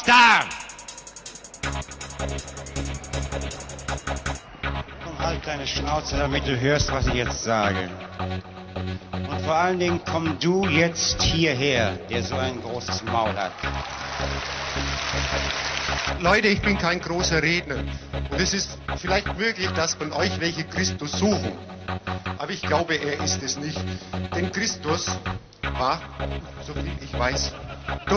da! Komm, halt deine Schnauze, damit du hörst, was ich jetzt sage. Und vor allen Dingen komm du jetzt hierher, der so ein großes Maul hat. Leute, ich bin kein großer Redner. Und es ist vielleicht möglich, dass von euch welche Christus suchen. Aber ich glaube, er ist es nicht. Denn Christus war, so viel ich weiß,